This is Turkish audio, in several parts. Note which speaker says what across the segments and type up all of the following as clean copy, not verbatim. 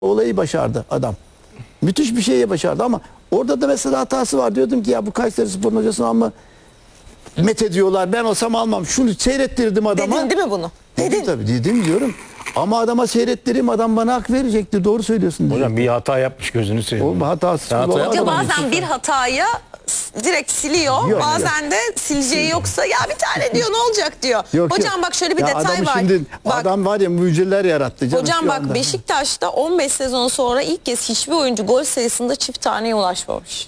Speaker 1: olayı başardı adam. Müthiş bir şeyi başardı ama orada da mesela hatası var. Diyordum ki ya bu Kayserispor'un hocasını ama met ediyorlar. Ben olsam almam. Şunu seyrettirdim adama.
Speaker 2: Dedin değil mi bunu?
Speaker 1: Dedim tabii, dedim diyorum. Ama adama seyrettireyim, adam bana hak verecekti. Doğru söylüyorsun.
Speaker 3: Hocam bir hata yapmış, gözünü seveyim.
Speaker 1: O hatasız.
Speaker 2: Hoca bazen bir hatayı direkt siliyor.
Speaker 1: Yok,
Speaker 2: bazen de sileceği yoksa ya bir tane diyor ne olacak diyor.
Speaker 1: Yok,
Speaker 2: hocam
Speaker 1: yok.
Speaker 2: bak şöyle bir
Speaker 1: Ya
Speaker 2: detay
Speaker 1: adamı
Speaker 2: var.
Speaker 1: Şimdi,
Speaker 2: bak,
Speaker 1: adam var ya mucizeler yarattı. Canım
Speaker 2: hocam
Speaker 1: şu
Speaker 2: bak
Speaker 1: anda.
Speaker 2: Beşiktaş'ta 15 sezon sonra ilk kez hiçbir oyuncu gol sayısında çift taneye ulaşmamış.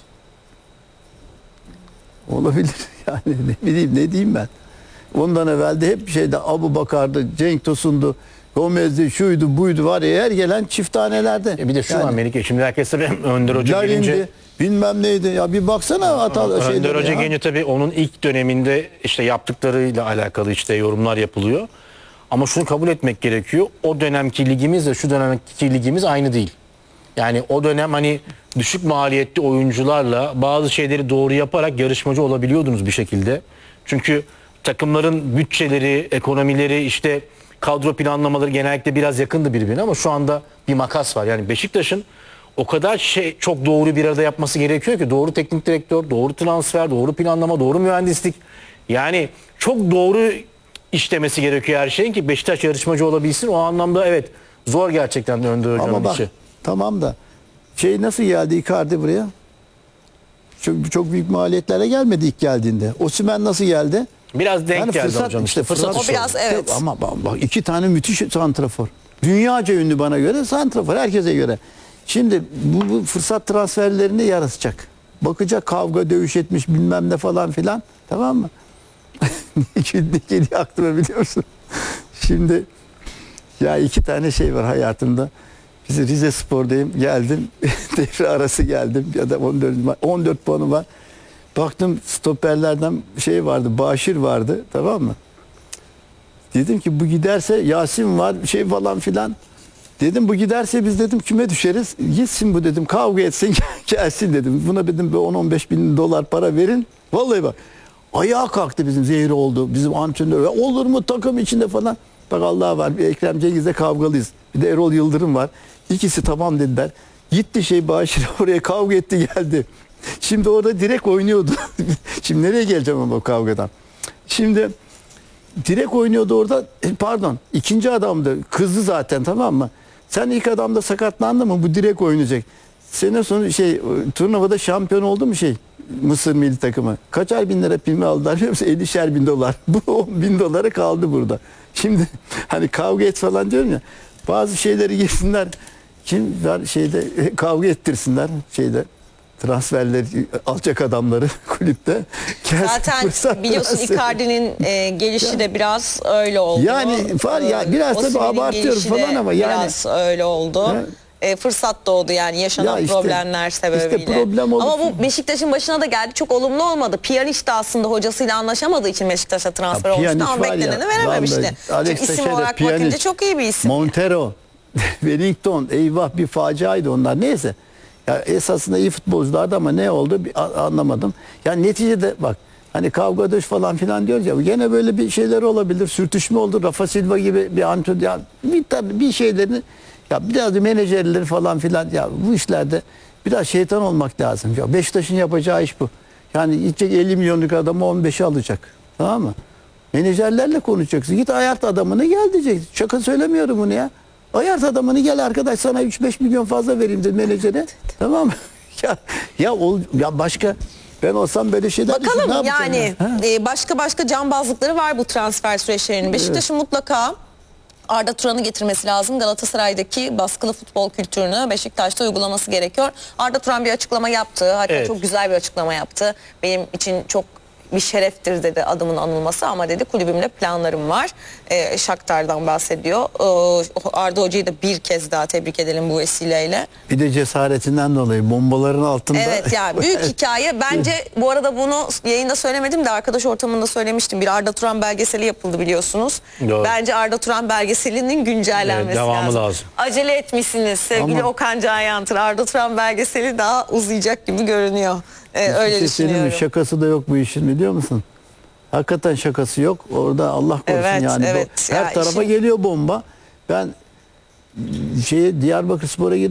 Speaker 1: Olabilir yani, ne bileyim, ne diyeyim ben. Ondan evvel de hep şeyde Abu Bakar'dı, Cenk Tosun'du, Gomez'di, şuydu buydu, var ya her gelen çift tanelerde.
Speaker 3: Bir de şu var Melike, şimdi herkes Önder Hoca
Speaker 1: Larin'di,
Speaker 3: gelince...
Speaker 1: bilmem neydi ya, bir baksana hatalı şeyleri.
Speaker 3: Önder Hoca
Speaker 1: ya.
Speaker 3: gelince tabii onun ilk döneminde işte yaptıklarıyla alakalı işte yorumlar yapılıyor. Ama şunu kabul etmek gerekiyor. O dönemki ligimizle şu dönemki ligimiz aynı değil. Yani o dönem hani düşük maliyetli oyuncularla bazı şeyleri doğru yaparak yarışmacı olabiliyordunuz bir şekilde. Çünkü takımların bütçeleri, ekonomileri, işte kadro planlamaları genellikle biraz yakındı birbirine ama şu anda bir makas var. Yani Beşiktaş'ın o kadar çok doğru bir arada yapması gerekiyor ki, doğru teknik direktör, doğru transfer, doğru planlama, doğru mühendislik. Yani çok doğru işlemesi gerekiyor her şeyin ki Beşiktaş yarışmacı olabilsin. O anlamda evet, zor gerçekten de Önder Hoca'nın
Speaker 1: Ama bak,
Speaker 3: işi.
Speaker 1: tamam da nasıl geldi Icardi buraya? Çok büyük maliyetlerle gelmedi ilk geldiğinde. Osimhen nasıl geldi?
Speaker 3: Biraz denk geldi
Speaker 1: fırsat,
Speaker 3: hocam.
Speaker 1: işte fırsat.
Speaker 2: O biraz evet.
Speaker 1: Ama bak, iki tane müthiş santrafor. Dünyaca ünlü bana göre santrafor, herkese göre. Şimdi bu fırsat transferlerini yaratacak. Bakacak, kavga dövüş etmiş bilmem ne falan filan. Tamam mı? Ne geliyor aklıma biliyor musun? Şimdi ya iki tane şey var hayatımda. Biz Rize Spor'dayım. Geldim. Devre arası geldim. Ya da 14 puanım var. Baktım stoperlerden vardı. Başir vardı. Tamam mı? Dedim ki bu giderse, Yasin var falan filan. Dedim bu giderse biz dedim küme düşeriz. Gitsin bu dedim, kavga etsin gelsin dedim. Buna dedim 10-15 bin dolar para verin. Vallahi bak. Ayağa kalktı bizim, zehri oldu. Bizim antrenör. Olur mu takım içinde falan. Bak Allah var. Bir Ekrem Cengiz'le kavgalıyız. Bir de Erol Yıldırım var. İkisi tamam dediler. Gitti Başir oraya, kavga etti geldi. Şimdi orada direkt oynuyordu. Şimdi nereye geleceğim ama bu kavgadan. Şimdi direkt oynuyordu orada. Pardon. İkinci adamdı. Kızdı zaten, tamam mı? Sen ilk adamda sakatlandı mı? Bu direkt oynayacak. Sene sonu turnuvada şampiyon oldu mu Mısır milli takımı? Kaçar bin lira primi aldılar biliyor musun? 50'şer bin dolar. Bu 10 bin dolara kaldı burada. Şimdi hani kavga et falan diyorum ya. Bazı şeyleri girsinler. Kim var kavga ettirsinler transferleri, alacak adamları kulüpte.
Speaker 2: Zaten biliyorsun Icardi'nin gelişi de biraz öyle oldu.
Speaker 1: Yani var ya, biraz tabii abartıyorum falan ama yani.
Speaker 2: Biraz öyle oldu. Fırsat doğdu yani yaşanan problemler sebebiyle.
Speaker 1: İşte problem oldu.
Speaker 2: Ama bu Beşiktaş'ın başına da geldi. Çok olumlu olmadı. Pjanic de aslında hocasıyla anlaşamadığı için Beşiktaş'a transfer olmuştu ama bekleneni verememişti. Çünkü isim olarak bakınca çok iyi bir isim.
Speaker 1: Montero, Wellington, eyvah bir faciaydı onlar. Neyse. Ya esasında iyi futbolculardı ama ne oldu anlamadım. Yani neticede bak, hani kavga dövüş falan filan diyoruz ya, gene böyle bir şeyler olabilir. Sürtüşme oldu. Rafa Silva gibi bir antrenör, ya bir şeylerini, ya biraz menajerleri falan filan, ya bu işlerde biraz şeytan olmak lazım. Ya Beşiktaş'ın yapacağı iş bu. Yani gidecek 50 milyonluk adamı 15'e alacak. Tamam mı? Menajerlerle konuşacaksın. Git ayart adamını gel diyeceksin. Şaka söylemiyorum bunu ya. Ayart adamını gel arkadaş, sana 3-5 milyon fazla vereyim de menajere. Tamam mı? ya başka, ben olsam böyle şeyler
Speaker 2: bakalım yani başka cambazlıkları var bu transfer süreçlerinin. Beşiktaş'ın mutlaka Arda Turan'ı getirmesi lazım. Galatasaray'daki baskılı futbol kültürünü Beşiktaş'ta uygulaması gerekiyor. Arda Turan bir açıklama yaptı. Hatta çok güzel bir açıklama yaptı. Benim için çok bir şereftir dedi adımın anılması ama dedi kulübümle planlarım var. Shakhtar'dan bahsediyor. Arda Hoca'yı da bir kez daha tebrik edelim bu vesileyle.
Speaker 1: Bir de cesaretinden dolayı bombaların altında.
Speaker 2: Evet ya, büyük hikaye. Bence bu arada bunu yayında söylemedim de arkadaş ortamında söylemiştim. Bir Arda Turan belgeseli yapıldı biliyorsunuz. Doğru. Bence Arda Turan belgeselinin güncellenmesi lazım. Acele etmişsiniz sevgili Okan Can Yantır. Arda Turan belgeseli daha uzayacak gibi görünüyor. Öyle düşünüyorum.
Speaker 1: Şakası da yok bu işin, biliyor musun? Hakikaten şakası yok. Orada Allah korusun yani.
Speaker 2: Evet.
Speaker 1: Her tarafa geliyor bomba. Ben Diyarbakırspor'a